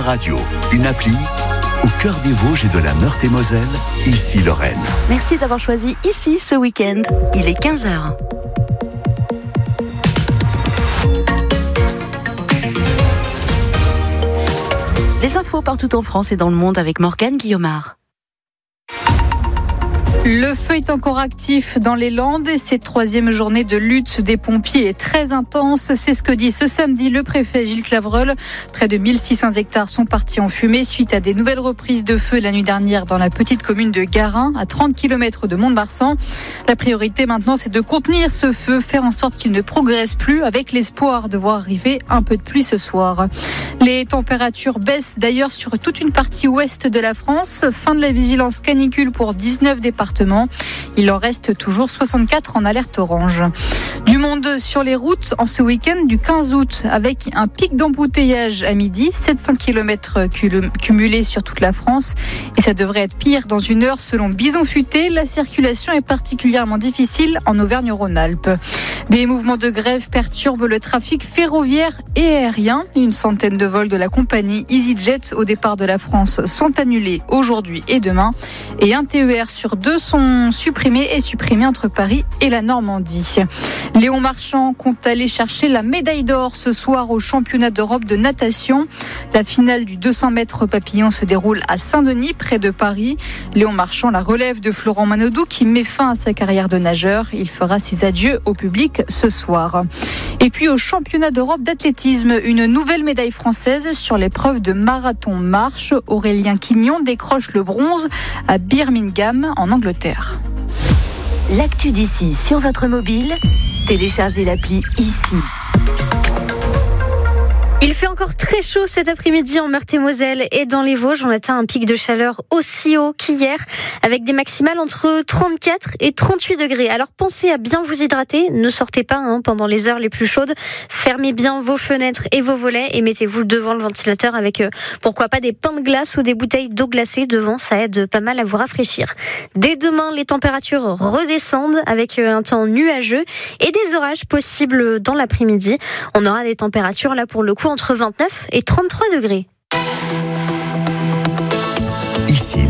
Radio, une appli au cœur des Vosges et de la Meurthe-et-Moselle, ici Lorraine. Merci d'avoir choisi ici ce week-end. Il est 15h. Les infos partout en France et dans le monde avec Morgane Guillaumard. Le feu est encore actif dans les Landes et cette troisième journée de lutte des pompiers est très intense. C'est ce que dit ce samedi le préfet Gilles Clavreul. Près de 1600 hectares sont partis en fumée suite à des nouvelles reprises de feu la nuit dernière dans la petite commune de Garin, à 30 km de Mont-de-Marsan. La priorité maintenant, c'est de contenir ce feu, faire en sorte qu'il ne progresse plus avec l'espoir de voir arriver un peu de pluie ce soir. Les températures baissent d'ailleurs sur toute une partie ouest de la France. Fin de la vigilance canicule pour 19 départements. Il en reste toujours 64 en alerte orange. Du monde sur les routes en ce week-end du 15 août avec un pic d'embouteillage à midi, 700 km cumulés sur toute la France. Et ça devrait être pire dans une heure selon Bison Futé. La circulation est particulièrement difficile en Auvergne-Rhône-Alpes. Des mouvements de grève perturbent le trafic ferroviaire et aérien. Une centaine de vols de la compagnie EasyJet au départ de la France sont annulés aujourd'hui et demain. Et un TER sur 2 sont supprimés entre Paris et la Normandie. Léon Marchand compte aller chercher la médaille d'or ce soir au championnat d'Europe de natation. La finale du 200 mètres papillon se déroule à Saint-Denis, près de Paris. Léon Marchand la relève de Florent Manodou qui met fin à sa carrière de nageur. Il fera ses adieux au public ce soir. Et puis au championnat d'Europe d'athlétisme, une nouvelle médaille française sur l'épreuve de marathon-marche. Aurélien Quignon décroche le bronze à Birmingham en Angleterre. L'actu d'ici sur votre mobile, téléchargez l'appli ici. Il fait encore très chaud cet après-midi en Meurthe-et-Moselle et dans les Vosges. On atteint un pic de chaleur aussi haut qu'hier avec des maximales entre 34 et 38 degrés. Alors pensez à bien vous hydrater. Ne sortez pas pendant les heures les plus chaudes. Fermez bien vos fenêtres et vos volets et mettez-vous devant le ventilateur avec pourquoi pas des pains de glace ou des bouteilles d'eau glacée devant. Ça aide pas mal à vous rafraîchir. Dès demain, les températures redescendent avec un temps nuageux et des orages possibles dans l'après-midi. On aura des températures là pour le coup entre 29 et 33 degrés. Ici